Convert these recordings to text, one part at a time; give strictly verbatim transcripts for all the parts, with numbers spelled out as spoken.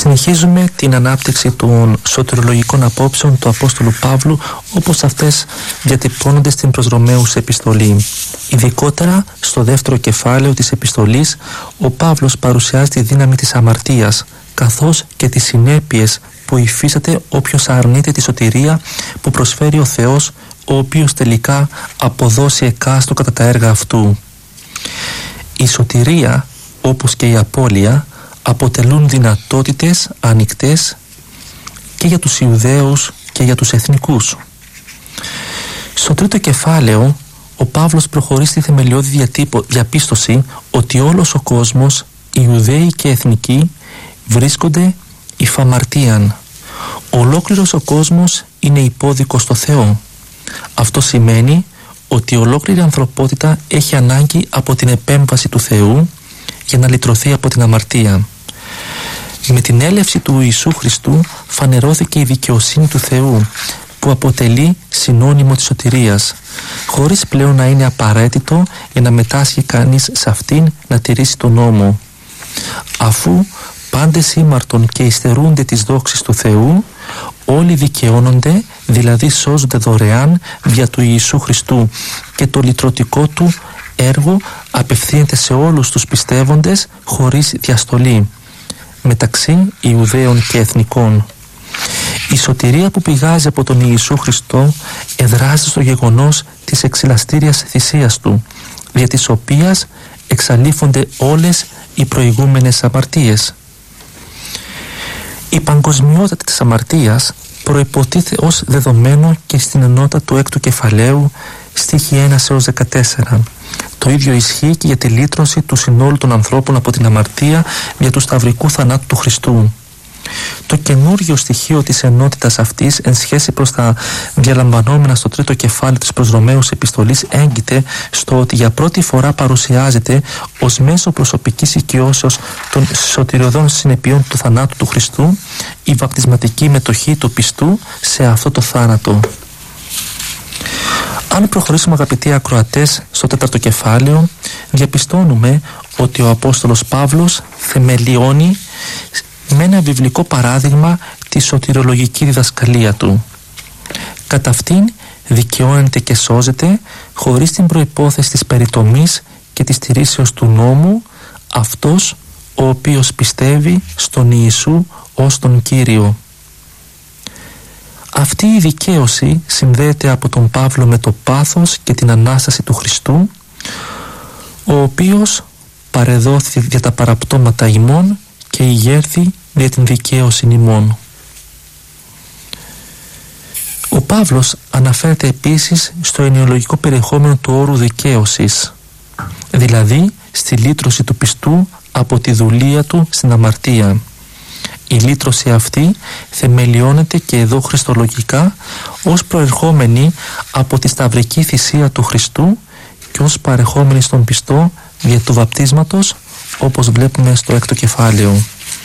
Συνεχίζουμε την ανάπτυξη των σωτηρολογικών απόψεων του Απόστολου Παύλου όπως αυτές διατυπώνονται στην προς Ρωμαίους επιστολή. Ειδικότερα στο δεύτερο κεφάλαιο της επιστολής, ο Παύλος παρουσιάζει τη δύναμη της αμαρτίας καθώς και τις συνέπειες που υφίσταται όποιος αρνείται τη σωτηρία που προσφέρει ο Θεός, ο οποίος τελικά αποδώσει εκάστο κατά τα έργα αυτού. Η σωτηρία, όπως και η απώλεια, αποτελούν δυνατότητες ανοιχτές και για τους Ιουδαίους και για τους εθνικούς. Στο τρίτο κεφάλαιο, ο Παύλος προχωρεί στη θεμελιώδη διατύπω, διαπίστωση ότι όλος ο κόσμος, Ιουδαίοι και εθνικοί, βρίσκονται υφ' αμαρτίαν. Ολόκληρος ο κόσμος είναι υπόδικος στο Θεό. Αυτό σημαίνει ότι ολόκληρη η ανθρωπότητα έχει ανάγκη από την επέμβαση του Θεού για να λυτρωθεί από την αμαρτία. Με την έλευση του Ιησού Χριστού φανερώθηκε η δικαιοσύνη του Θεού, που αποτελεί συνώνυμο της σωτηρίας, χωρίς πλέον να είναι απαραίτητο για να μετάσχει κανείς σε αυτήν να τηρήσει τον νόμο. Αφού πάντες ήμαρτον και υστερούνται τις δόξεις του Θεού, όλοι δικαιώνονται, δηλαδή σώζονται δωρεάν δια του Ιησού Χριστού, και το λυτρωτικό του έργο απευθύνεται σε όλους τους πιστεύοντες χωρίς διαστολή, μεταξύ Ιουδαίων και εθνικών. Η σωτηρία που πηγάζει από τον Ιησού Χριστό εδράζει στο γεγονός της εξηλαστήριας θυσίας του, δια της οποίας εξαλείφονται όλες οι προηγούμενες αμαρτίες. Η παγκοσμιότητα της αμαρτίας προϋποτίθεται ως δεδομένο και στην ενότητα του έκτου κεφαλαίου, στίχοι ένα έως δεκατέσσερα. Το ίδιο ισχύει και για τη λύτρωση του συνόλου των ανθρώπων από την αμαρτία για του σταυρικού θανάτου του Χριστού. Το καινούργιο στοιχείο της ενότητας αυτής εν σχέση προς τα διαλαμβανόμενα στο τρίτο κεφάλαιο της προς Ρωμαίους επιστολής έγκυται στο ότι για πρώτη φορά παρουσιάζεται ως μέσο προσωπικής οικειώσεως των σωτηριωδών συνεπειών του θανάτου του Χριστού η βαπτισματική μετοχή του πιστού σε αυτό το θάνατο. Αν προχωρήσουμε, αγαπητοί ακροατές, στο τέταρτο κεφάλαιο, διαπιστώνουμε ότι ο Απόστολος Παύλος θεμελιώνει με ένα βιβλικό παράδειγμα τη σωτηρολογική διδασκαλία του. Κατά αυτήν δικαιώνεται και σώζεται χωρίς την προϋπόθεση της περιτομής και της τηρήσεως του νόμου αυτός ο οποίος πιστεύει στον Ιησού ως τον Κύριο. Αυτή η δικαίωση συνδέεται από τον Παύλο με το πάθος και την Ανάσταση του Χριστού, ο οποίος παρεδόθη για τα παραπτώματα ημών και ηγέρθη για την δικαίωση ημών. Ο Παύλος αναφέρεται επίσης στο ενοιολογικό περιεχόμενο του όρου δικαίωσης, δηλαδή στη λύτρωση του πιστού από τη δουλεία του στην αμαρτία. Η λύτρωση αυτή θεμελιώνεται και εδώ χριστολογικά ως προερχόμενη από τη σταυρική θυσία του Χριστού και ως παρεχόμενη στον πιστό δια του βαπτίσματος, όπως βλέπουμε στο έκτο κεφάλαιο.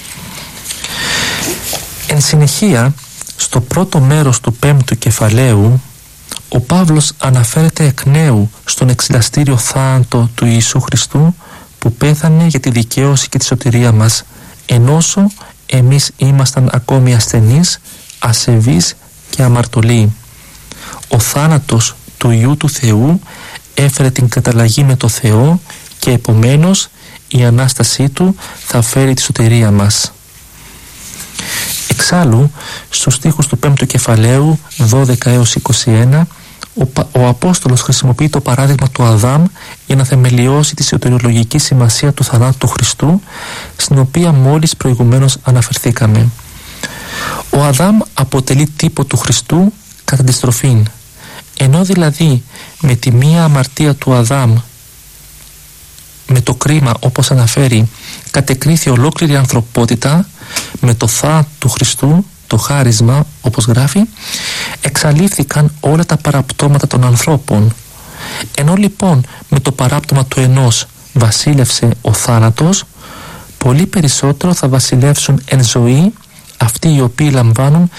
Εν συνεχεία, στο πρώτο μέρος του πέμπτου κεφαλαίου, ο Παύλος αναφέρεται εκ νέου στον εξηλαστήριο θάνατο του Ιησού Χριστού που πέθανε για τη δικαίωση και τη σωτηρία μας, ενώσο εμείς ήμασταν ακόμη ασθενείς, ασεβείς και αμαρτωλοί. Ο θάνατος του Υιού του Θεού έφερε την καταλλαγή με το Θεό και επομένως η Ανάστασή Του θα φέρει τη σωτηρία μας. Εξάλλου, στους στίχους του πέμπτου κεφαλαίου δώδεκα έως είκοσι ένα, ο, ο Απόστολος χρησιμοποιεί το παράδειγμα του Αδάμ για να θεμελιώσει τη σωτηριολογική σημασία του θανάτου του Χριστού, στην οποία μόλις προηγουμένως αναφερθήκαμε. Ο Αδάμ αποτελεί τύπο του Χριστού κατά τη στροφήν, ενώ δηλαδή με τη μία αμαρτία του Αδάμ, με το κρίμα όπως αναφέρει, κατεκρίθη ολόκληρη η ανθρωπότητα, με το θάνατο του Χριστού, το χάρισμα όπως γράφει, εξαλείφθηκαν όλα τα παραπτώματα των ανθρώπων. Ενώ λοιπόν με το παράπτωμα του ενός βασίλευσε ο θάνατος, πολύ περισσότερο θα βασιλεύσουν εν ζωή αυτοί οι οποίοι λαμβάνουν